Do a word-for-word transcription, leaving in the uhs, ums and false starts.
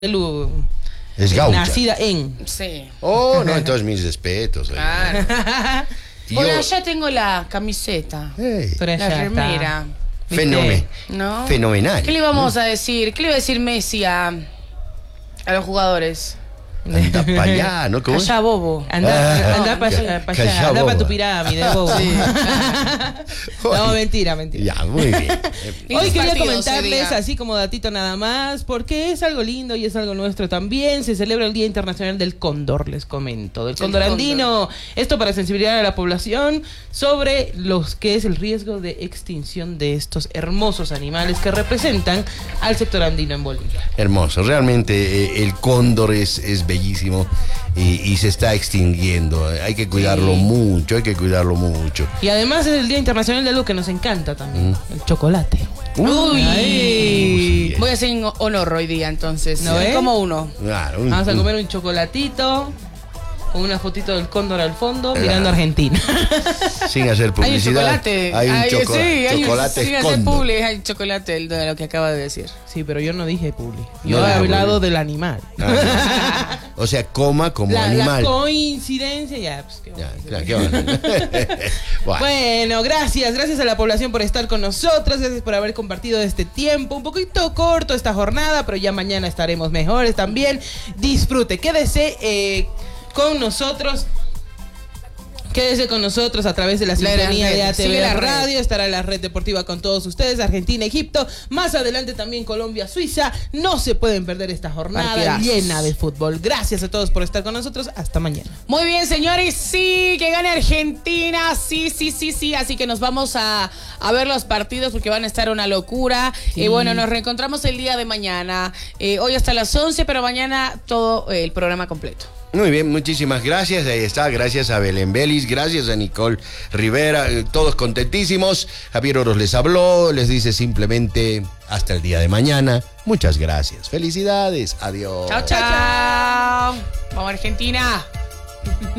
Es gaucha. Nacida en. Sí. Oh, no, entonces mis respetos. Claro. Yo- Por allá tengo la camiseta, Hey, Por allá la está. remera, fenome- ¿no? Fenomenal. ¿Qué le vamos a decir? ¿Qué le iba a decir Messi a, a los jugadores? Anda para allá, ¿no? ¿Cómo es? Allá, bobo. Anda, Ah, anda para ca- allá, pa' callá, allá, anda para tu boba. pirámide, bobo. No, mentira, mentira. Ya, muy bien. ¿Y Hoy los quería partidos comentarles, ese día? así como datito nada más, porque es algo lindo y es algo nuestro también. Se celebra el Día Internacional del Cóndor, les comento, del El cóndor cóndor. andino. Esto para sensibilizar a la población sobre los que es el riesgo de extinción de estos hermosos animales que representan al sector andino en Bolivia. Hermoso, realmente eh, el cóndor es, es bellísimo y, y se está extinguiendo. Hay que cuidarlo Sí. mucho, hay que cuidarlo mucho. Y además es el Día Internacional de algo que nos encanta también, el chocolate. Uy. Ay. Voy a hacer un honor hoy día, entonces. ¿No ves? Como uno. Claro, un- Vamos a un- comer un chocolatito con una fotito del cóndor al fondo mirando a Argentina. sin hacer Hay un publicidad. chocolate. Hay un Hay- choco- sí, hay un, chocolate sin hacer cóndor. publi, hay chocolate el de lo que acaba de decir. Sí, pero yo no dije publi. No Yo he dijo hablado publi. del animal. Ah, o sea, coma como La, la animal. coincidencia, ya, pues qué Ya, vamos a claro, hacer. qué bueno. Bueno, Bueno, gracias, gracias a la población por estar con nosotros, gracias por haber compartido este tiempo, un poquito corto esta jornada, pero ya mañana estaremos mejores también. Disfrute, quédese eh, con nosotros. Quédese con nosotros a través de la La sintonía red, de A T V sigue la red. Radio. Estará la red deportiva con todos ustedes. Argentina, Egipto. Más adelante también Colombia, Suiza. No se pueden perder esta jornada Partidazos. llena de fútbol. Gracias a todos por estar con nosotros. Hasta mañana. Muy bien, señores, sí, que gane Argentina, sí, sí, sí, sí, así que nos vamos a, a ver los partidos porque van a estar una locura. Sí. Y bueno, nos reencontramos el día de mañana, eh, hoy hasta las once, pero mañana todo eh, el programa completo. muy bien, muchísimas gracias. Ahí está, gracias a Belén Vélez, gracias a Nicole Rivera, eh, todos contentísimos. Javier Oros les habló, les dice simplemente hasta el día de mañana. Muchas gracias, felicidades, adiós. Chao, chao. Vamos, Argentina.